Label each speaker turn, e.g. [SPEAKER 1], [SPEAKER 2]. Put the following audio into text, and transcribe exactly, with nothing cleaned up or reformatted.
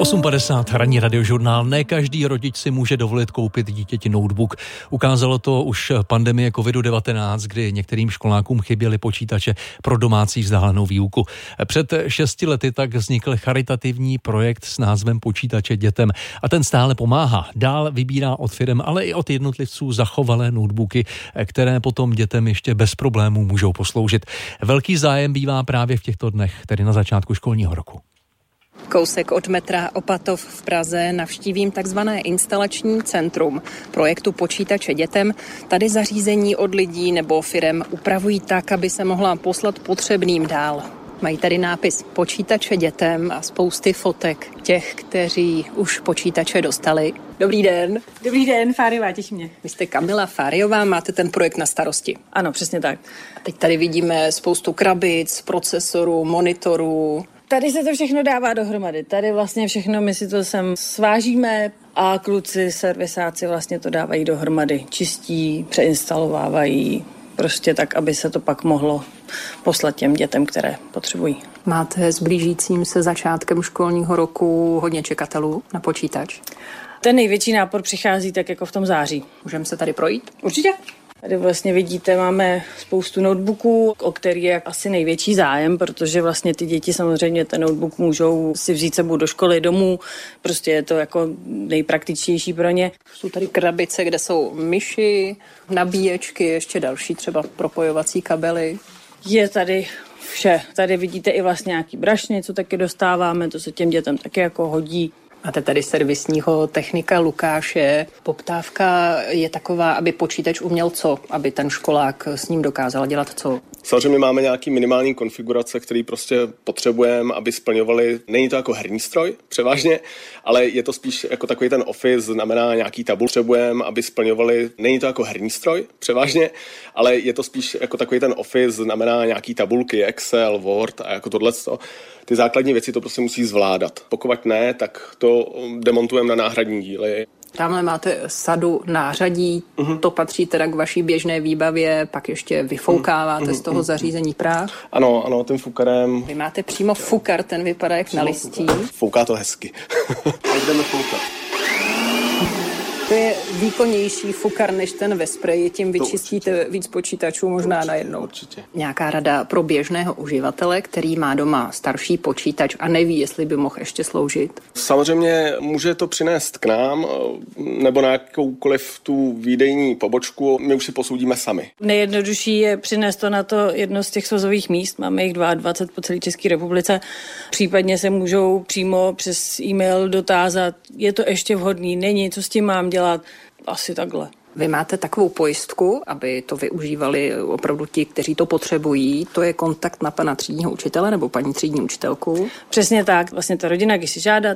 [SPEAKER 1] osm padesát, ranní radiožurnál. Ne každý rodič si může dovolit koupit dítěti notebook. Ukázalo to už pandemie kovid devatenáct, kdy některým školákům chyběly počítače pro domácí vzdálenou výuku. Před šesti lety tak vznikl charitativní projekt s názvem Počítače dětem a ten stále pomáhá. Dál vybírá od firem, ale i od jednotlivců zachovalé notebooky, které potom dětem ještě bez problémů můžou posloužit. Velký zájem bývá právě v těchto dnech, tedy na začátku školního roku.
[SPEAKER 2] Kousek od metra Opatov v Praze navštívím takzvané instalační centrum projektu Počítače dětem. Tady zařízení od lidí nebo firem upravují tak, aby se mohla poslat potřebným dál. Mají tady nápis Počítače dětem a spousty fotek těch, kteří už počítače dostali. Dobrý den.
[SPEAKER 3] Dobrý den, Fáriová, těší mě.
[SPEAKER 2] Vy jste Kamila Fáriová, máte ten projekt na starosti.
[SPEAKER 3] Ano, přesně tak.
[SPEAKER 2] A teď tady vidíme spoustu krabic, procesorů, monitorů.
[SPEAKER 3] Tady se to všechno dává dohromady. Tady vlastně všechno my si to sem svážíme a kluci, servisáci vlastně to dávají dohromady. Čistí, přeinstalovávají, prostě tak, aby se to pak mohlo poslat těm dětem, které potřebují.
[SPEAKER 2] Máte s blížícím se začátkem školního roku hodně čekatelů na počítač?
[SPEAKER 3] Ten největší nápor přichází tak jako v tom září.
[SPEAKER 2] Můžeme se tady projít?
[SPEAKER 3] Určitě. Tady vlastně vidíte, máme spoustu notebooků, o který je asi největší zájem, protože vlastně ty děti samozřejmě ten notebook můžou si vzít sebou do školy, domů, prostě je to jako nejpraktičtější pro ně.
[SPEAKER 2] Jsou tady krabice, kde jsou myši, nabíječky, ještě další třeba propojovací kabely.
[SPEAKER 3] Je tady vše. Tady vidíte i vlastně nějaký brašny, co taky dostáváme, to se těm dětem taky jako hodí.
[SPEAKER 2] Máte tady servisního technika Lukáše. Poptávka je taková, aby počítač uměl co? Aby ten školák s ním dokázal dělat co?
[SPEAKER 4] Samozřejmě máme nějaký minimální konfigurace, který prostě potřebujeme, aby splňovali. Není to jako herní stroj převážně, ale je to spíš jako takový ten Office, znamená nějaký tabul potřebujeme, aby splňovali. Není to jako herní stroj převážně, ale je to spíš jako takový ten Office, znamená nějaký tabulky, Excel, Word a jako tohleto. Ty základní věci to prostě musí zvládat. Pokud ne, tak to demontujeme na náhradní díly.
[SPEAKER 2] Tamhle máte sadu nářadí, uh-huh. To patří teda k vaší běžné výbavě, pak ještě vyfoukáváte uh-huh. z toho zařízení prach.
[SPEAKER 4] Ano, ano, tím fukarem.
[SPEAKER 2] Vy máte přímo fukar, ten vypadá jak na listí.
[SPEAKER 4] Fouká to hezky. Teď jdeme foukat.
[SPEAKER 2] To je výkonnější fukar než ten ve spreji, tím vyčistíte víc počítačů možná
[SPEAKER 4] určitě,
[SPEAKER 2] najednou.
[SPEAKER 4] Určitě.
[SPEAKER 2] Nějaká rada pro běžného uživatele, který má doma starší počítač a neví, jestli by mohl ještě sloužit?
[SPEAKER 4] Samozřejmě může to přinést k nám nebo na jakoukoliv tu výdejní pobočku, my už si posoudíme sami.
[SPEAKER 3] Nejjednodušší je přinést to na to jedno z těch svazových míst, máme jich dvacet dva po celé České republice, případně se můžou přímo přes e-mail dotázat, je to ještě vhodný, není, co s tím mám dělat. Asi takhle.
[SPEAKER 2] Vy máte takovou pojistku, aby to využívali opravdu ti, kteří to potřebují. To je kontakt na pana třídního učitele nebo paní třídní učitelku?
[SPEAKER 3] Přesně tak. Vlastně ta rodina, když si žádá